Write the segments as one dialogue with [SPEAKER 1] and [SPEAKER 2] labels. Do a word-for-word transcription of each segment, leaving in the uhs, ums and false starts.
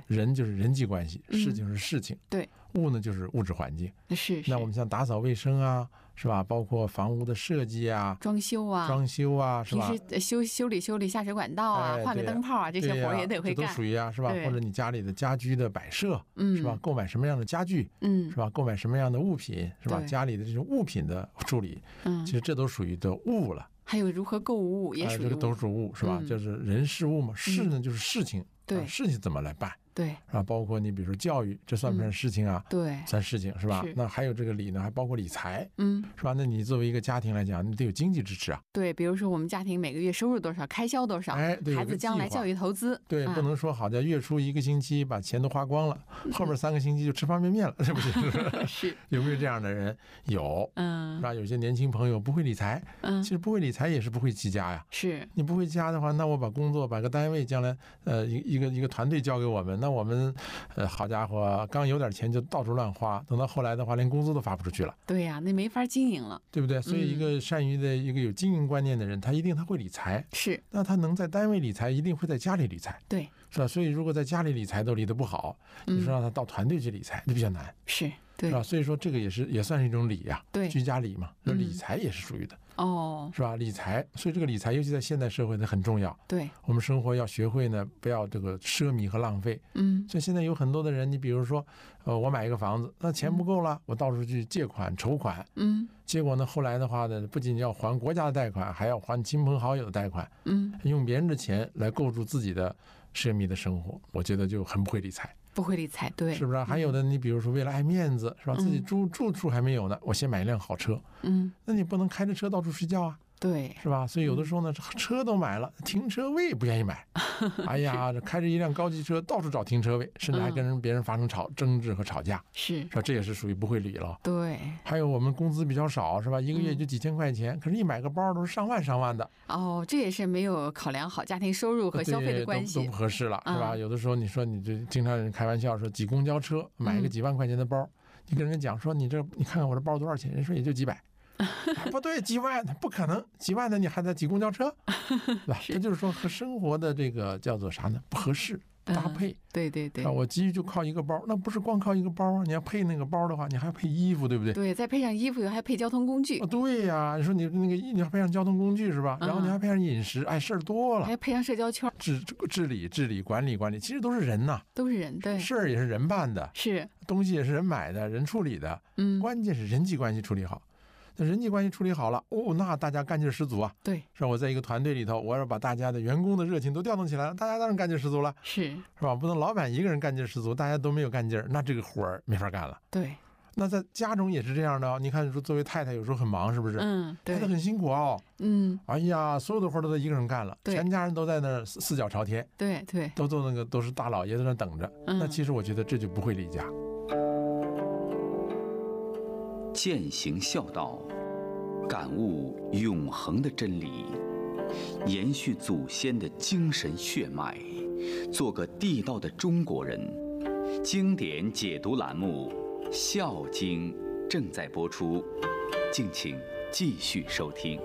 [SPEAKER 1] 人就是人际关系，事情是事情，
[SPEAKER 2] 对，
[SPEAKER 1] 物呢就是物质环境。
[SPEAKER 2] 是是。
[SPEAKER 1] 那我们像打扫卫生啊，是吧？包括房屋的设计啊，
[SPEAKER 2] 装修啊，
[SPEAKER 1] 装修啊，是吧？
[SPEAKER 2] 平时修修理修理下水管道啊，
[SPEAKER 1] 哎、
[SPEAKER 2] 换个灯泡啊，这些活也得会干，
[SPEAKER 1] 这都属于啊，是吧？或者你家里的家居的摆设，
[SPEAKER 2] 嗯，
[SPEAKER 1] 是吧？购买什么样的家具，
[SPEAKER 2] 嗯，
[SPEAKER 1] 是吧？购买什么样的物品，是吧？家里的这种物品的处理，
[SPEAKER 2] 嗯，
[SPEAKER 1] 其实这都属于的物了。
[SPEAKER 2] 还有如何购物也属于物，
[SPEAKER 1] 啊、这个都属物，是吧？
[SPEAKER 2] 嗯、
[SPEAKER 1] 就是人事物嘛，事呢、
[SPEAKER 2] 嗯、
[SPEAKER 1] 就是事情，
[SPEAKER 2] 对、
[SPEAKER 1] 啊，事情怎么来办？
[SPEAKER 2] 对，
[SPEAKER 1] 啊，包括你比如说教育，这算不算事情啊？
[SPEAKER 2] 嗯、对，
[SPEAKER 1] 算事情是吧？
[SPEAKER 2] 是。
[SPEAKER 1] 那还有这个理呢，还包括理财，
[SPEAKER 2] 嗯，
[SPEAKER 1] 是吧？那你作为一个家庭来讲，你得有经济支持啊。
[SPEAKER 2] 对，比如说我们家庭每个月收入多少，开销多少，
[SPEAKER 1] 哎，对，
[SPEAKER 2] 孩子将来教育投资，
[SPEAKER 1] 对，
[SPEAKER 2] 啊、
[SPEAKER 1] 不能说好在月初一个星期把钱都花光了，嗯、后面三个星期就吃方便面了，是不是？
[SPEAKER 2] 是。
[SPEAKER 1] 有没有这样的人？有，
[SPEAKER 2] 嗯，
[SPEAKER 1] 是吧？有些年轻朋友不会理财，
[SPEAKER 2] 嗯，
[SPEAKER 1] 其实不会理财也是不会齐家呀。
[SPEAKER 2] 是，
[SPEAKER 1] 你不会家的话，那我把工作把个单位将来呃一一个一个团队交给我们，那我们呃好家伙，刚有点钱就到处乱花，等到后来的话连工资都发不出去了。
[SPEAKER 2] 对呀、啊，那没法经营了，
[SPEAKER 1] 对不对？所以一个善于的一个有经营观念的人，他一定他会理财，
[SPEAKER 2] 是，
[SPEAKER 1] 那他能在单位理财，一定会在家里理财，
[SPEAKER 2] 对，
[SPEAKER 1] 是吧？所以如果在家里理财都理得不好，你说让他到团队去理财，就比较难，
[SPEAKER 2] 是。对，
[SPEAKER 1] 是吧？所以说这个也是也算是一种理呀、啊，
[SPEAKER 2] 对，
[SPEAKER 1] 居家理嘛，那理财也是属于的，
[SPEAKER 2] 哦，
[SPEAKER 1] 是吧？理财，所以这个理财尤其在现代社会呢很重要。
[SPEAKER 2] 对，
[SPEAKER 1] 我们生活要学会呢，不要这个奢靡和浪费。
[SPEAKER 2] 嗯，
[SPEAKER 1] 所以现在有很多的人，你比如说，呃，我买一个房子，那钱不够了，我到处去借款筹款，
[SPEAKER 2] 嗯，
[SPEAKER 1] 结果呢，后来的话呢，不仅要还国家的贷款，还要还亲朋好友的贷款，
[SPEAKER 2] 嗯，
[SPEAKER 1] 用别人的钱来构筑自己的奢靡的生活，我觉得就很不会理财。
[SPEAKER 2] 不会理财，对，
[SPEAKER 1] 是不是？还有的，你比如说为了爱面子，是吧？自己住住处还没有呢，我先买一辆好车，
[SPEAKER 2] 嗯，
[SPEAKER 1] 那你不能开着车到处睡觉啊，
[SPEAKER 2] 对，
[SPEAKER 1] 是吧？所以有的时候呢，车都买了，停车位不愿意买，哎呀，这开着一辆高级车到处找停车位，甚至还跟人别人发生吵争执和吵架，
[SPEAKER 2] 是，
[SPEAKER 1] 是吧？这也是属于不会理了。
[SPEAKER 2] 对，
[SPEAKER 1] 还有我们工资比较少，是吧？一个月就几千块钱，可是一买个包都是上万上万的。
[SPEAKER 2] 哦，这也是没有考量好家庭收入和消费的关系，
[SPEAKER 1] 都, 都不合适了，是吧？
[SPEAKER 2] 嗯、
[SPEAKER 1] 有的时候你说你这经常人开玩笑说挤公交车买一个几万块钱的包，嗯、你跟人家讲说你这你看看我这包多少钱，人说也就几百。不对，几万不可能，几万的你还在挤公交车，对吧？这就是说和生活的这个叫做啥呢？不合适搭配。嗯、
[SPEAKER 2] 对对对，
[SPEAKER 1] 我急于就靠一个包，那不是光靠一个包，你要配那个包的话，你还要配衣服，对不对？
[SPEAKER 2] 对，再配上衣服，还配交通工具。
[SPEAKER 1] 哦、对呀、啊，你说你那个你要配上交通工具是吧？然后你还配上饮食，哎，事儿多了，
[SPEAKER 2] 还要配上社交圈，
[SPEAKER 1] 治治理治理管理管理，其实都是人呐，
[SPEAKER 2] 都是人，对，
[SPEAKER 1] 事儿也是人办的，
[SPEAKER 2] 是
[SPEAKER 1] 东西也是人买的，人处理的，
[SPEAKER 2] 嗯，
[SPEAKER 1] 关键是人际关系处理好。那人际关系处理好了，哦，那大家干劲十足啊！
[SPEAKER 2] 对，
[SPEAKER 1] 是吧？我在一个团队里头，我要把大家的员工的热情都调动起来了，大家当然干劲十足了，
[SPEAKER 2] 是
[SPEAKER 1] 是吧？不能老板一个人干劲十足，大家都没有干劲儿，那这个活儿没法干了。
[SPEAKER 2] 对，
[SPEAKER 1] 那在家中也是这样的哦。你看，说作为太太有时候很忙，是不是？
[SPEAKER 2] 嗯，对，
[SPEAKER 1] 太太很辛苦哦。
[SPEAKER 2] 嗯，
[SPEAKER 1] 哎呀，所有的活都他一个人干了，全家人都在那儿四四脚朝天，
[SPEAKER 2] 对对，
[SPEAKER 1] 都做那个都是大老爷在那等着。
[SPEAKER 2] 嗯、
[SPEAKER 1] 那其实我觉得这就不会理家。
[SPEAKER 3] 践行孝道，感悟永恒的真理，延续祖先的精神血脉，做个地道的中国人。经典解读栏目《孝经》正在播出，敬请继续收听。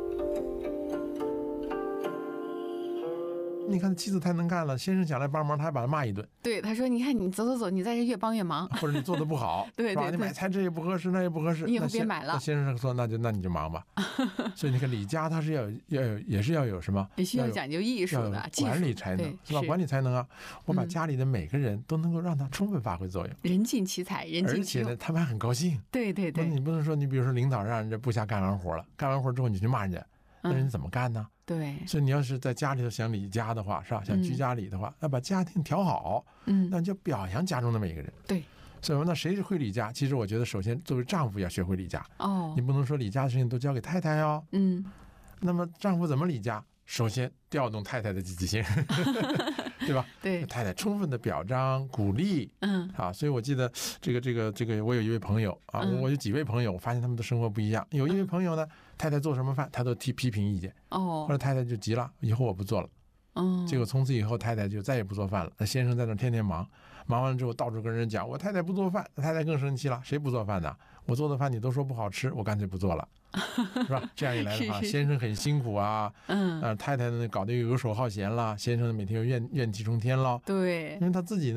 [SPEAKER 1] 你看妻子太能干了，先生想来帮忙，他还把他骂一顿。
[SPEAKER 2] 对，他说：“你看你走走走，你在这越帮越忙，
[SPEAKER 1] 或者你做的不好，
[SPEAKER 2] 对对对，
[SPEAKER 1] 你买菜这也不合适，那也不合适，
[SPEAKER 2] 你以后别买了。”
[SPEAKER 1] 那先生说：“那就那你就忙吧。”所以你看李家他是要有要有也是要有什么？
[SPEAKER 2] 必须要讲究艺术的
[SPEAKER 1] 管理才能，是吧？管理才能啊！我把家里的每个人都能够让他充分发挥作用，
[SPEAKER 2] 人尽其才，人尽其用，
[SPEAKER 1] 而且呢，他们还很高兴。
[SPEAKER 2] 对对对，
[SPEAKER 1] 你不能说你比如说领导让人家部下干完活了，干完活之后你去骂人家。那人怎么干呢？
[SPEAKER 2] 对，
[SPEAKER 1] 所以你要是在家里头想理家的话，是吧？想居家里的话，要把家庭调好，
[SPEAKER 2] 嗯，
[SPEAKER 1] 那就表扬家中的每一个人。
[SPEAKER 2] 对，
[SPEAKER 1] 所以那谁是会理家？其实我觉得，首先作为丈夫要学会理家。
[SPEAKER 2] 哦，
[SPEAKER 1] 你不能说理家的事情都交给太太哦。
[SPEAKER 2] 嗯，
[SPEAKER 1] 那么丈夫怎么理家？首先调动太太的积极性，对吧？
[SPEAKER 2] 对，
[SPEAKER 1] 太太充分的表彰鼓励，
[SPEAKER 2] 嗯，
[SPEAKER 1] 啊，所以我记得这个这个这个，我有一位朋友啊，
[SPEAKER 2] 嗯、
[SPEAKER 1] 我有几位朋友，我发现他们的生活不一样。有一位朋友呢，太太做什么饭，他都提批评意见，
[SPEAKER 2] 哦，
[SPEAKER 1] 后来太太就急了，以后我不做了。
[SPEAKER 2] 嗯，
[SPEAKER 1] 结果从此以后太太就再也不做饭了，那先生在那天天忙，忙完了之后到处跟人讲我太太不做饭，太太更生气了，谁不做饭呢？我做的饭你都说不好吃，我干脆不做了，是吧？这样一来的话，先生很辛苦啊，
[SPEAKER 2] 嗯，
[SPEAKER 1] 呃，太太呢搞得游手好闲了，先生每天又怨怨气冲天了，
[SPEAKER 2] 对，
[SPEAKER 1] 因为他自己呢。